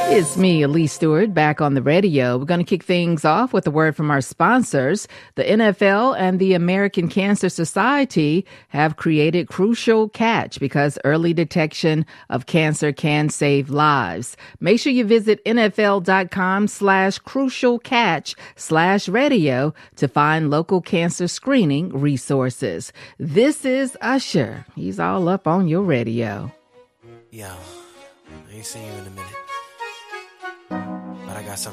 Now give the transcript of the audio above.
It's me, Elise Stewart, back on the radio. We're going to kick things off with a word from our sponsors. The NFL and the American Cancer Society have created Crucial Catch because early detection of cancer can save lives. Make sure you visit NFL.com/crucialcatch/radio to find local cancer screening resources. This is Usher. He's all up on your radio. Yo, I ain't seen you in a minute. But I got something